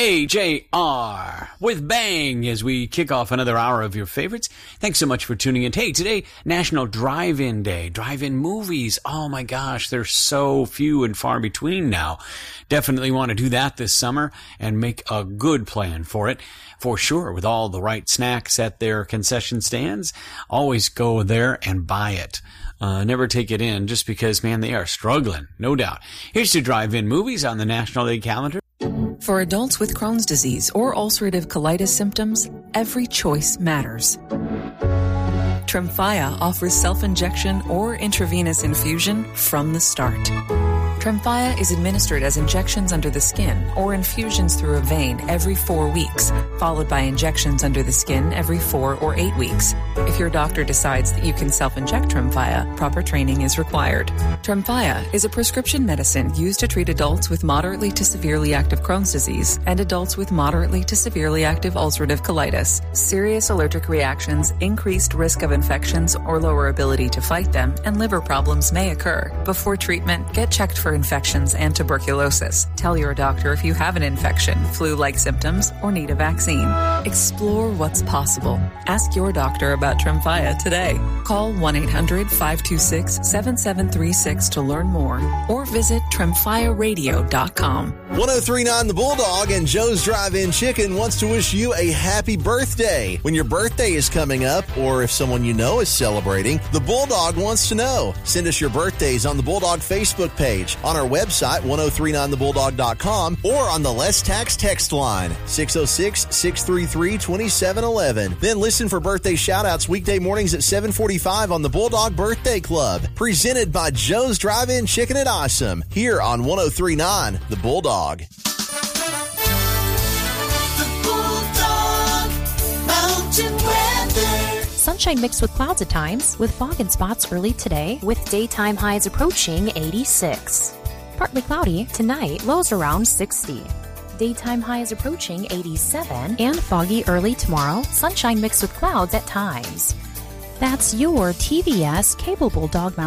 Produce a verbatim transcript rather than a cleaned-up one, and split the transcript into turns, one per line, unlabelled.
A J R with Bang as we kick off another hour of your favorites. Thanks so much for tuning in. Hey, today, National Drive-In Day. Drive-in movies. Oh my gosh, they're so few and far between now. Definitely want to do that this summer and make a good plan for it. For sure, with all the right snacks at their concession stands, always go there and buy it. Uh, never take it in just because, man, they are struggling, no doubt. Here's to Drive-In Movies on the National Day calendar.
For adults with Crohn's disease or ulcerative colitis symptoms, every choice matters. Tremfya offers self-injection or intravenous infusion from the start. Tremfya is administered as injections under the skin or infusions through a vein every four weeks, followed by injections under the skin every four or eight weeks. If your doctor decides that you can self-inject Tremfya, proper training is required. Tremfya is a prescription medicine used to treat adults with moderately to severely active Crohn's disease and adults with moderately to severely active ulcerative colitis. Serious allergic reactions, increased risk of infections or lower ability to fight them, and liver problems may occur. Before treatment, get checked for infections and tuberculosis. Tell your doctor if you have an infection, flu-like symptoms, or need a vaccine. Explore what's possible. Ask your doctor about Tremfya today. Call one eight hundred five two six seven seven three six to learn more or visit tremfya radio dot com.
one oh three point nine The Bulldog and Joe's Drive-In Chicken wants to wish you a happy birthday. When your birthday is coming up, or if someone you know is celebrating, the Bulldog wants to know. Send us your birthdays on the Bulldog Facebook page, on our website, ten thirty-nine the bulldog dot com, or on the Less Tax text line, six oh six, six three three, two seven one one. Then listen for birthday shout-outs weekday mornings at seven forty-five on the Bulldog Birthday Club, presented by Joe's Drive-In Chicken at Awesome, here on ten thirty-nine The Bulldog.
The Bulldog Mountain Weather.
Sunshine mixed with clouds at times, with fog and spots early today, with daytime highs approaching eighty-six. Partly cloudy tonight, lows around sixty. Daytime highs approaching eighty-seven, and foggy early tomorrow, sunshine mixed with clouds at times. That's your T V S Cable Bulldog Mountain.